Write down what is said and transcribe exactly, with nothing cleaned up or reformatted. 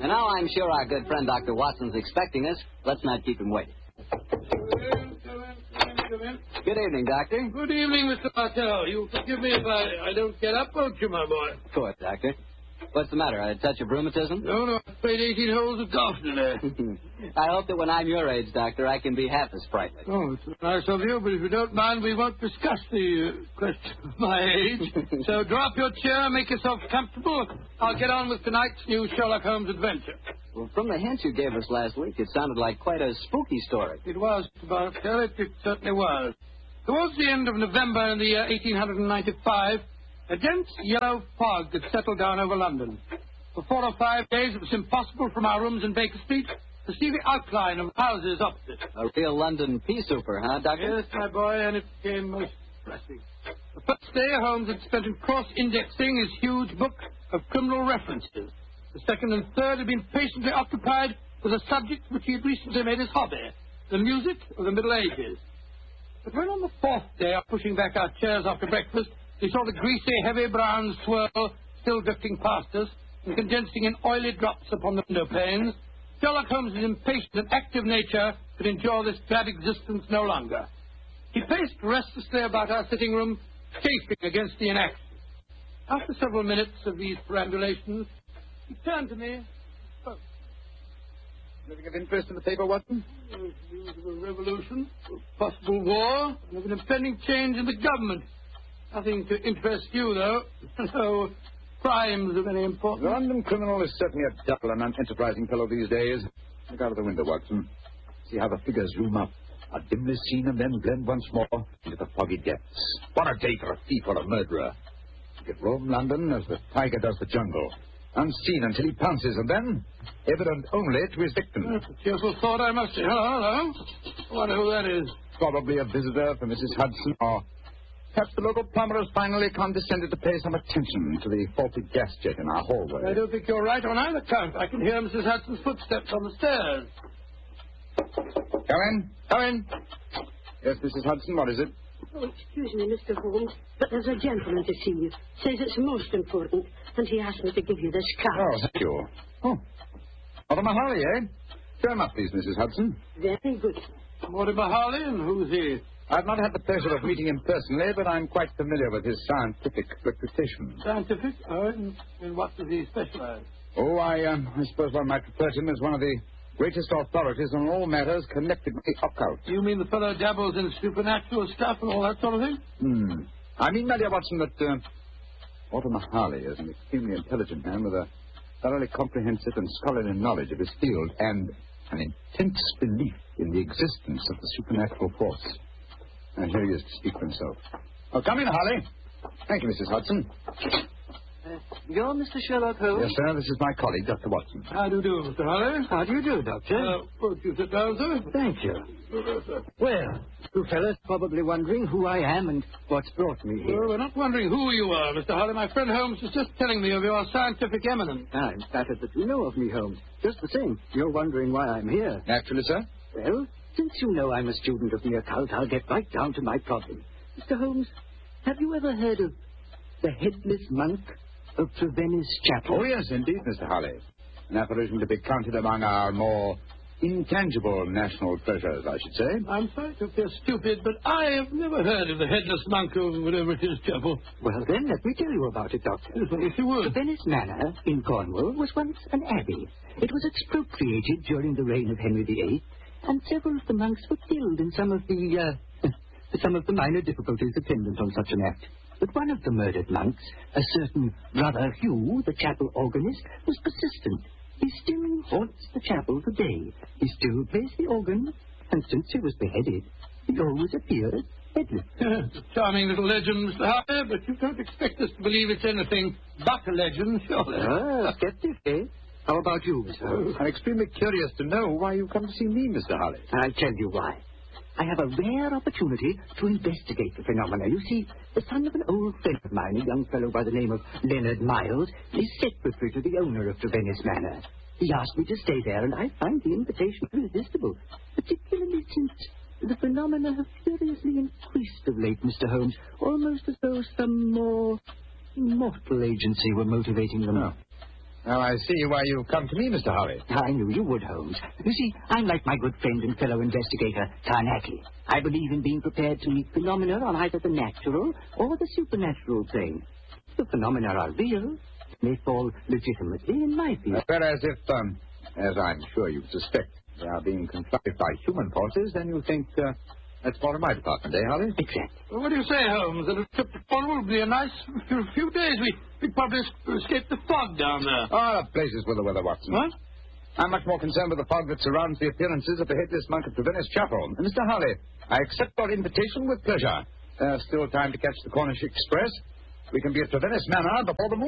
And now I'm sure our good friend Doctor Watson's expecting us. Let's not keep him waiting. Good evening, Doctor. Good evening, Mister Martell. You'll forgive me if I, I don't get up, won't you, my boy? Of course, Doctor. What's the matter? A touch of rheumatism? No, no. I played eighteen holes of golf today. I hope that when I'm your age, Doctor, I can be half as sprightly. Oh, it's nice of you, but if you don't mind, we won't discuss the uh, question of my age. So drop your chair, make yourself comfortable. I'll get on with tonight's new Sherlock Holmes adventure. Well, from the hint you gave us last week, it sounded like quite a spooky story. It was, Mister Martell. It, it certainly was. Towards the end of November in the year eighteen ninety-five, a dense yellow fog had settled down over London. For four or five days, it was impossible from our rooms in Baker Street to see the outline of houses opposite. A real London pea souper, huh, Doctor? Yes, my boy, and it became most depressing. The first day, Holmes had spent in cross-indexing his huge book of criminal references. The second and third had been patiently occupied with a subject which he had recently made his hobby, the music of the Middle Ages. But when on the fourth day, pushing back our chairs after breakfast, we saw the greasy, heavy brown swirl still drifting past us and condensing in oily drops upon the window panes, Sherlock Holmes' impatient and active nature could endure this drab existence no longer. He paced restlessly about our sitting room, chafing against the inaction. After several minutes of these perambulations, he turned to me and spoke. Anything of interest in the paper, Watson? News of a revolution, a possible war, and of an impending change in the government. Nothing to interest you, though. No crimes of any The importance. London criminal is certainly a dull and unenterprising fellow these days. Look out of the window, Watson. See how the figures loom up, are dimly seen and then blend once more into the foggy depths. What a day for a thief or a murderer. He could roam London as the tiger does the jungle, unseen until he pounces, and then evident only to his victim. That's a cheerful thought, I must say. Hello, hello. I wonder who that is. Probably a visitor for Missus Hudson, or perhaps the local plumber has finally condescended to pay some attention to the faulty gas jet in our hallway. I don't think you're right on either count. I can hear Missus Hudson's footsteps on the stairs. Come in. Come in. Yes, Missus Hudson, what is it? Oh, excuse me, Mister Holmes, but there's a gentleman to see you. Says it's most important, and he asked me to give you this card. Oh, thank you. Oh. Mortimer Harley, eh? Show him up, please, Missus Hudson. Very good. Mortimer Harley, and who's he? I've not had the pleasure of meeting him personally, but I'm quite familiar with his scientific reputation. Scientific? Oh, in, in what does he specialize? Oh, I, um, I suppose one might refer to him as one of the greatest authorities on all matters connected with the occult. You mean the fellow dabbles in supernatural stuff and all that sort of thing? Hmm. I mean, my dear Watson, that uh, Mortimer Harley is an extremely intelligent man with a thoroughly comprehensive and scholarly knowledge of his field and an intense belief in the existence of the supernatural force. And here he is to speak for himself. Oh, come in, Harley. Thank you, Missus Hudson. Uh, you're Mister Sherlock Holmes? Yes, sir. This is my colleague, Doctor Watson. How do you do, Mister Harley? How do you do, Doctor? Uh, won't you sit down, sir? Thank you. Well, you fellas probably wondering who I am and what's brought me here. Well, we're not wondering who you are, Mister Harley. My friend Holmes was just telling me of your scientific eminence. I'm flattered that you know of me, Holmes. Just the same, you're wondering why I'm here. Naturally, sir. Well, since you know I'm a student of the occult, I'll get right down to my problem. Mister Holmes, have you ever heard of the Headless Monk of Trevennis Chapel? Oh, yes, indeed, Mister Harley. An apparition to be counted among our more intangible national treasures, I should say. I'm sorry to appear stupid, but I have never heard of the Headless Monk of whatever it is, Chapel. Well, then, let me tell you about it, Doctor. If you would. Trevennis Manor in Cornwall was once an abbey. It was expropriated during the reign of Henry the Eighth, and several of the monks were killed in some of the, uh, some of the minor difficulties attendant on such an act. But one of the murdered monks, a certain Brother Hugh, the chapel organist, was persistent. He still haunts the chapel today. He still plays the organ, and since he was beheaded, he always appears headless. Charming little legend, Mister Harley, but you don't expect us to believe it's anything but a legend, surely. Ah, skeptic, eh? How about you, Mister Holmes? I'm extremely curious to know why you come to see me, Mister Harley. I'll tell you why. I have a rare opportunity to investigate the phenomena. You see, the son of an old friend of mine, a young fellow by the name of Leonard Miles, is secretary to the owner of Trevennis Manor. He asked me to stay there, and I find the invitation irresistible, particularly since the phenomena have curiously increased of late, Mister Holmes, almost as though some more mortal agency were motivating them. Oh. Now, I see why you've come to me, Mister Holly. I knew you would, Holmes. You see, I'm like my good friend and fellow investigator, Carnacki. I believe in being prepared to meet phenomena on either the natural or the supernatural plane. The phenomena are real. They fall legitimately in my field. Uh, whereas if, um, as I'm sure you suspect, they are being confronted by human forces, then you think uh, that's more in my department, eh, Holly? Exactly. Well, what do you say, Holmes? That a trip to Cornwall will be a nice few, few days. We we probably es- escape the fog down there. Ah, the places with the weather, Watson. What? I'm much more concerned with the fog that surrounds the appearances of the headless monk at Trevennis Chapel. And Mister Holly, I accept your invitation with pleasure. There's still time to catch the Cornish Express. We can be at Trevennis Manor before the moon.